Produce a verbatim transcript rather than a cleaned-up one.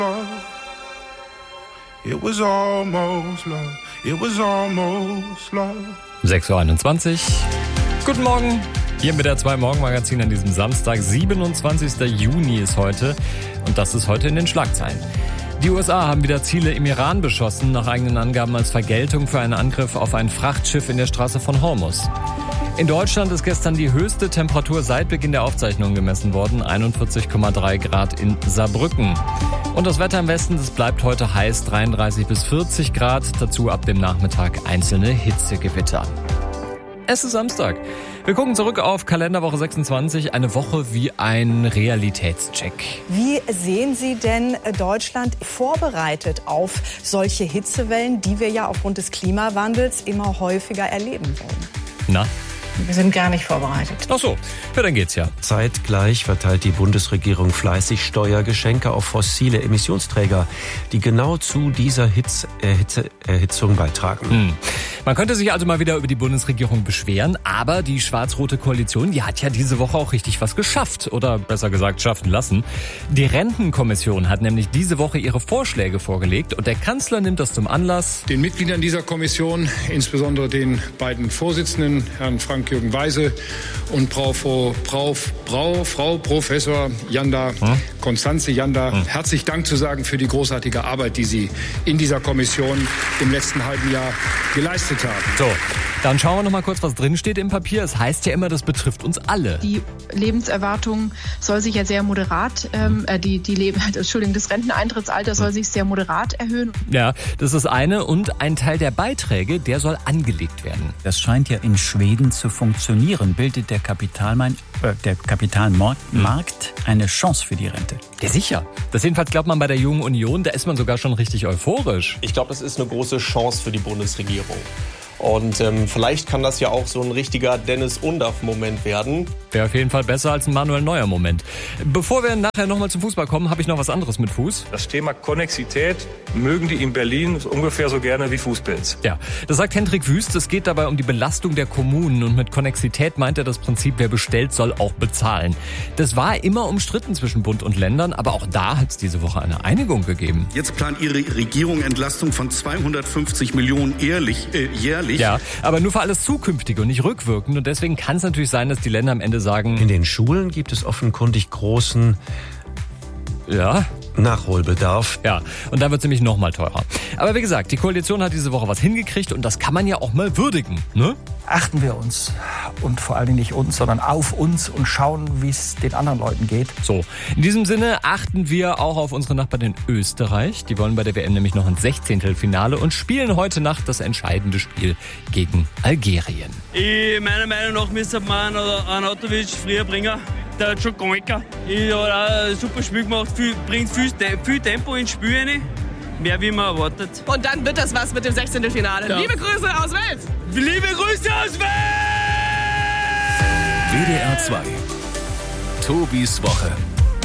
It was almost love. It was almost love. sechs Uhr einundzwanzig. Guten Morgen. Hier mit der zwei Morgen Magazin an diesem Samstag, siebenundzwanzigster Juni ist heute. Und das ist heute in den Schlagzeilen. Die U S A haben wieder Ziele im Iran beschossen, nach eigenen Angaben als Vergeltung für einen Angriff auf ein Frachtschiff in der Straße von Hormuz. In Deutschland ist gestern die höchste Temperatur seit Beginn der Aufzeichnungen gemessen worden, einundvierzig Komma drei Grad in Saarbrücken. Und das Wetter im Westen, das bleibt heute heiß, dreiunddreißig bis vierzig Grad, dazu ab dem Nachmittag einzelne Hitzegewitter. Es ist Samstag. Wir gucken zurück auf Kalenderwoche sechsundzwanzig, eine Woche wie ein Realitätscheck. Wie sehen Sie denn Deutschland vorbereitet auf solche Hitzewellen, die wir ja aufgrund des Klimawandels immer häufiger erleben werden? Na? Wir sind gar nicht vorbereitet. Ach so, ja, dann geht's ja. Zeitgleich verteilt die Bundesregierung fleißig Steuergeschenke auf fossile Emissionsträger, die genau zu dieser Hitz, äh, Hitzeerhitzung beitragen. Hm. Man könnte sich also mal wieder über die Bundesregierung beschweren, aber die schwarz-rote Koalition, die hat ja diese Woche auch richtig was geschafft. Oder besser gesagt, schaffen lassen. Die Rentenkommission hat nämlich diese Woche ihre Vorschläge vorgelegt und der Kanzler nimmt das zum Anlass, den Mitgliedern dieser Kommission, insbesondere den beiden Vorsitzenden, Herrn Frank-Jürgen Weise und Frau, Frau, Frau, Frau, Frau Professor Janda, hm? Konstanze Janda, hm. herzlich Dank zu sagen für die großartige Arbeit, die Sie in dieser Kommission im letzten halben Jahr geleistet haben. So, dann schauen wir noch mal kurz, was drin steht im Papier. Es heißt ja immer, das betrifft uns alle. Die Lebenserwartung soll sich ja sehr moderat, ähm, die, die Leben, Entschuldigung, das Renteneintrittsalter soll sich sehr moderat erhöhen. Ja, das ist eine und ein Teil der Beiträge, der soll angelegt werden. Das scheint ja in Schweden zu funktionieren. Bildet der Kapitalmarkt, äh, der Kapitalmarkt hm. eine Chance für die Rente? Ja, sicher. Das jedenfalls glaubt man bei der Jungen Union, da ist man sogar schon richtig euphorisch. Ich glaube, das ist eine große Chance für die Bundesregierung. Und ähm, vielleicht kann das ja auch so ein richtiger Dennis-Undaff-Moment werden. Wäre auf jeden Fall besser als ein Manuel Neuer-Moment. Bevor wir nachher nochmal zum Fußball kommen, habe ich noch was anderes mit Fuß. Das Thema Konnexität mögen die in Berlin ungefähr so gerne wie Fußpilz. Ja, das sagt Hendrik Wüst. Es geht dabei um die Belastung der Kommunen. Und mit Konnexität meint er das Prinzip, wer bestellt, soll auch bezahlen. Das war immer umstritten zwischen Bund und Ländern, aber auch da hat es diese Woche eine Einigung gegeben. Jetzt plant Ihre Regierung Entlastung von zweihundertfünfzig Millionen jährlich. Äh, jährlich. Ja, aber nur für alles Zukünftige und nicht rückwirkend. Und deswegen kann es natürlich sein, dass die Länder am Ende sagen... In den Schulen gibt es offenkundig großen... Ja... Nachholbedarf. Ja, und da wird es nämlich noch mal teurer. Aber wie gesagt, die Koalition hat diese Woche was hingekriegt und das kann man ja auch mal würdigen, ne? Achten wir uns und vor allen Dingen nicht uns, sondern auf uns und schauen, wie es den anderen Leuten geht. So, in diesem Sinne achten wir auch auf unsere Nachbarn in Österreich. Die wollen bei der W M nämlich noch ein Sechzehntelfinale und spielen heute Nacht das entscheidende Spiel gegen Algerien. Ich, meiner Meinung nach müsste man Arnautovic früher bringen. Der hat schon Goinka. Ich habe auch ein super Spiel gemacht, viel, bringt viel, viel Tempo ins Spiel rein. Mehr wie man erwartet. Und dann wird das was mit dem Sechzehntelfinale. Ja. Liebe Grüße aus Wels! Liebe Grüße aus Wels! W D R zwei. Tobis Woche.